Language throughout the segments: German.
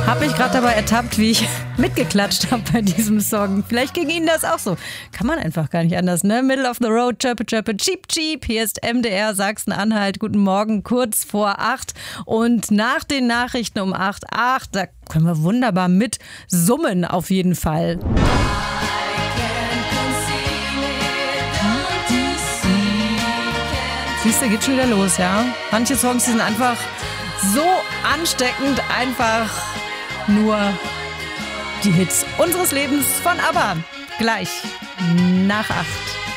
Habe mich gerade dabei ertappt, wie ich mitgeklatscht habe bei diesem Song. Vielleicht ging Ihnen das auch so. Kann man einfach gar nicht anders, ne? Middle of the road, chirpe, chirpe, cheep, cheep. Hier ist MDR Sachsen-Anhalt. Guten Morgen, kurz vor 8. Und nach den Nachrichten um 8, da können wir wunderbar mit summen auf jeden Fall. Siehst du, geht schon wieder los, ja? Manche Songs, die sind einfach so ansteckend, einfach nur die Hits unseres Lebens von ABBA. Gleich nach 8.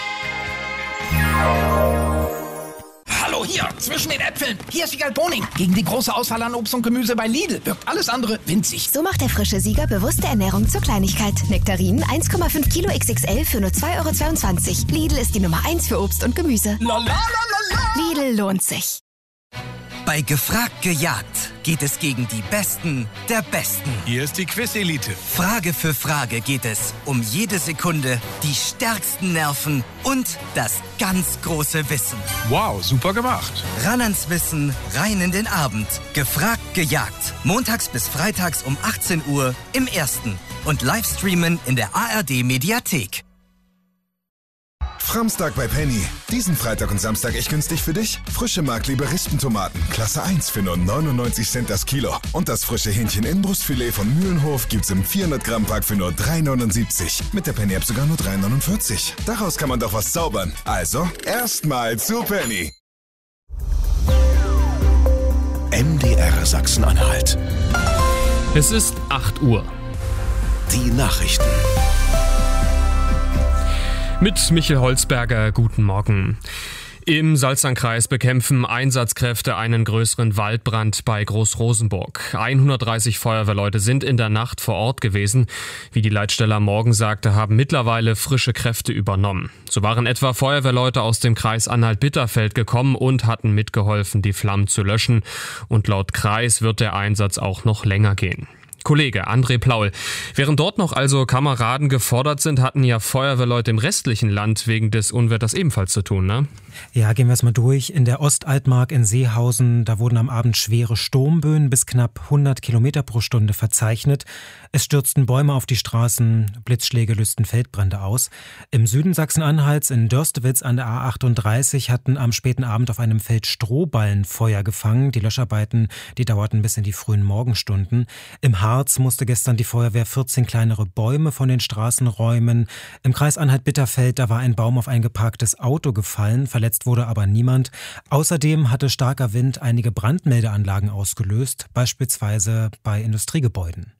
Hallo, hier, zwischen den Äpfeln. Hier ist Wiegald Boning. Gegen die große Auswahl an Obst und Gemüse bei Lidl wirkt alles andere winzig. So macht der frische Sieger bewusste Ernährung zur Kleinigkeit. Nektarinen 1,5 Kilo XXL für nur 2,22 €. Lidl ist die Nummer 1 für Obst und Gemüse. La, la, la, la, la. Lidl lohnt sich. Bei Gefragt gejagt geht es gegen die Besten der Besten. Hier ist die Quiz-Elite. Frage für Frage geht es um jede Sekunde, die stärksten Nerven und das ganz große Wissen. Wow, super gemacht. Ran ans Wissen, rein in den Abend. Gefragt gejagt. Montags bis freitags um 18 Uhr im Ersten. Und Livestreamen in der ARD-Mediathek. Framstag bei Penny. Diesen Freitag und Samstag echt günstig für dich? Frische Markliebe Rispentomaten, Klasse 1 für nur 99 Cent das Kilo. Und das frische Hähnchen-Innenbrustfilet von Mühlenhof gibt's im 400-Gramm-Pack für nur 3,79. Mit der Penny-App sogar nur 3,49. Daraus kann man doch was zaubern. Also, erstmal zu Penny. MDR Sachsen-Anhalt. Es ist 8 Uhr. Die Nachrichten. Mit Michael Holzberger, guten Morgen. Im Salzlandkreis bekämpfen Einsatzkräfte einen größeren Waldbrand bei Großrosenburg. 130 Feuerwehrleute sind in der Nacht vor Ort gewesen. Wie die Leitstelle am Morgen sagte, haben mittlerweile frische Kräfte übernommen. So waren etwa Feuerwehrleute aus dem Kreis Anhalt-Bitterfeld gekommen und hatten mitgeholfen, die Flammen zu löschen. Und laut Kreis wird der Einsatz auch noch länger gehen. Kollege André Plaul. Während dort noch also Kameraden gefordert sind, hatten ja Feuerwehrleute im restlichen Land wegen des Unwetters ebenfalls zu tun, ne? Ja, gehen wir es mal durch. In der Ostaltmark in Seehausen, da wurden am Abend schwere Sturmböen bis knapp 100 Kilometer pro Stunde verzeichnet. Es stürzten Bäume auf die Straßen, Blitzschläge lösten Feldbrände aus. Im Süden Sachsen-Anhalts in Dörstewitz an der A38 hatten am späten Abend auf einem Feld Strohballen Feuer gefangen. Die Löscharbeiten, die dauerten bis in die frühen Morgenstunden. Im Harz musste gestern die Feuerwehr 14 kleinere Bäume von den Straßen räumen. Im Kreis Anhalt-Bitterfeld, da war ein Baum auf ein geparktes Auto gefallen, verletzt wurde aber niemand. Außerdem hatte starker Wind einige Brandmeldeanlagen ausgelöst, beispielsweise bei Industriegebäuden.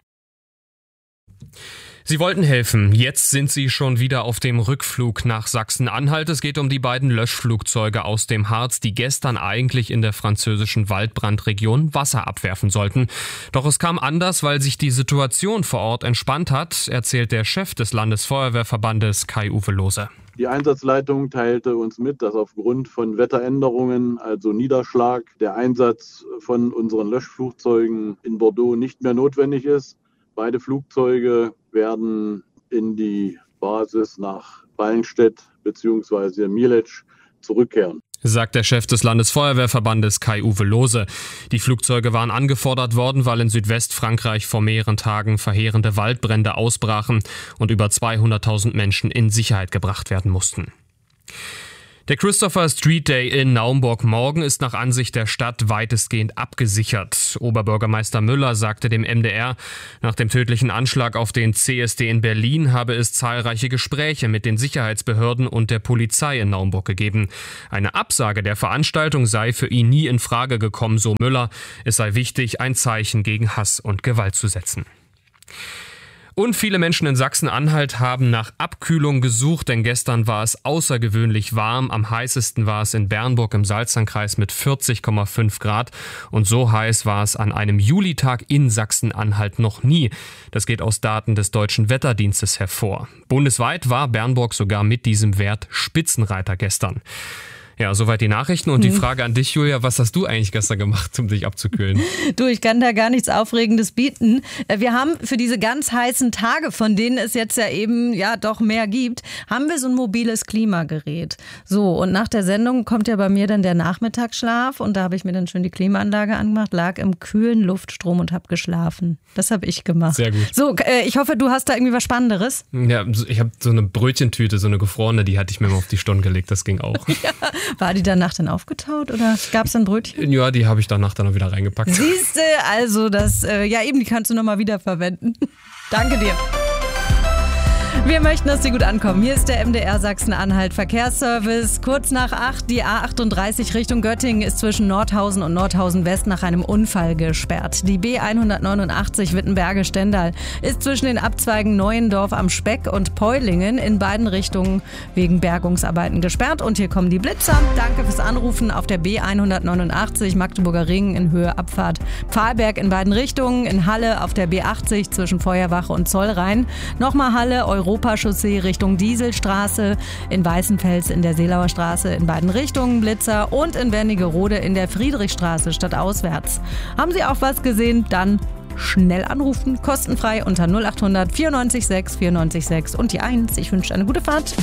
Sie wollten helfen. Jetzt sind sie schon wieder auf dem Rückflug nach Sachsen-Anhalt. Es geht um die beiden Löschflugzeuge aus dem Harz, die gestern eigentlich in der französischen Waldbrandregion Wasser abwerfen sollten. Doch es kam anders, weil sich die Situation vor Ort entspannt hat, erzählt der Chef des Landesfeuerwehrverbandes Kai-Uwe Lohse. Die Einsatzleitung teilte uns mit, dass aufgrund von Wetteränderungen, also Niederschlag, der Einsatz von unseren Löschflugzeugen in Bordeaux nicht mehr notwendig ist. Beide Flugzeuge werden in die Basis nach Ballenstedt bzw. Mielec zurückkehren, sagt der Chef des Landesfeuerwehrverbandes Kai-Uwe Lohse. Die Flugzeuge waren angefordert worden, weil in Südwestfrankreich vor mehreren Tagen verheerende Waldbrände ausbrachen und über 200.000 Menschen in Sicherheit gebracht werden mussten. Der Christopher Street Day in Naumburg morgen ist nach Ansicht der Stadt weitestgehend abgesichert. Oberbürgermeister Müller sagte dem MDR, nach dem tödlichen Anschlag auf den CSD in Berlin habe es zahlreiche Gespräche mit den Sicherheitsbehörden und der Polizei in Naumburg gegeben. Eine Absage der Veranstaltung sei für ihn nie in Frage gekommen, so Müller. Es sei wichtig, ein Zeichen gegen Hass und Gewalt zu setzen. Und viele Menschen in Sachsen-Anhalt haben nach Abkühlung gesucht, denn gestern war es außergewöhnlich warm. Am heißesten war es in Bernburg im Salzlandkreis mit 40,5 Grad. Und so heiß war es an einem Julitag in Sachsen-Anhalt noch nie. Das geht aus Daten des Deutschen Wetterdienstes hervor. Bundesweit war Bernburg sogar mit diesem Wert Spitzenreiter gestern. Ja, soweit die Nachrichten und die Frage an dich, Julia, was hast du eigentlich gestern gemacht, um dich abzukühlen? Du, ich kann da gar nichts Aufregendes bieten. Wir haben für diese ganz heißen Tage, von denen es jetzt ja eben doch mehr gibt, haben wir so ein mobiles Klimagerät. So, und nach der Sendung kommt ja bei mir dann der Nachmittagsschlaf und da habe ich mir dann schön die Klimaanlage angemacht, lag im kühlen Luftstrom und habe geschlafen. Das habe ich gemacht. Sehr gut. So, ich hoffe, du hast da irgendwie was Spannenderes. Ja, ich habe so eine Brötchentüte, so eine gefrorene, die hatte ich mir mal auf die Stirn gelegt, das ging auch. Ja. War die danach dann aufgetaut oder gab es ein Brötchen? Ja, die habe ich danach dann auch wieder reingepackt. Siehste, also das, die kannst du nochmal wiederverwenden. Danke dir. Wir möchten, dass Sie gut ankommen. Hier ist der MDR Sachsen-Anhalt Verkehrsservice. Kurz nach 8, die A38 Richtung Göttingen ist zwischen Nordhausen und Nordhausen West nach einem Unfall gesperrt. Die B189 Wittenberge-Stendal ist zwischen den Abzweigen Neuendorf am Speck und Peulingen in beiden Richtungen wegen Bergungsarbeiten gesperrt. Und hier kommen die Blitzer. Danke fürs Anrufen auf der B189 Magdeburger Ring in Höhe Abfahrt Pfahlberg in beiden Richtungen. In Halle auf der B80 zwischen Feuerwache und Zollrhein. Nochmal Halle, Europachaussee Richtung Dieselstraße, in Weißenfels in der Seelauer Straße in beiden Richtungen Blitzer und in Wernigerode in der Friedrichstraße stadtauswärts. Haben Sie auch was gesehen? Dann schnell anrufen, kostenfrei unter 0800 94 6 94 6 und die 1. Ich wünsche eine gute Fahrt.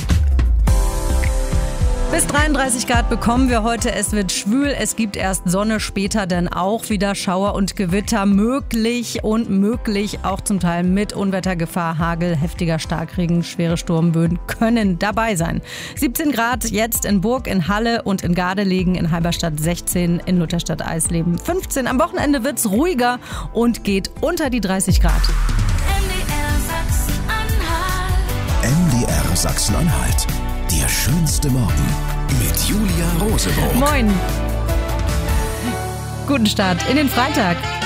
Bis 33 Grad bekommen wir heute. Es wird schwül. Es gibt erst Sonne, später dann auch wieder Schauer und Gewitter möglich auch zum Teil mit Unwettergefahr, Hagel, heftiger Starkregen, schwere Sturmböen können dabei sein. 17 Grad jetzt in Burg, in Halle und in Gardelegen, in Halberstadt 16, in Lutherstadt Eisleben 15. Am Wochenende wird's ruhiger und geht unter die 30 Grad. MDR Sachsen-Anhalt. Der schönste Morgen mit Julia Rosenburg. Moin. Guten Start in den Freitag.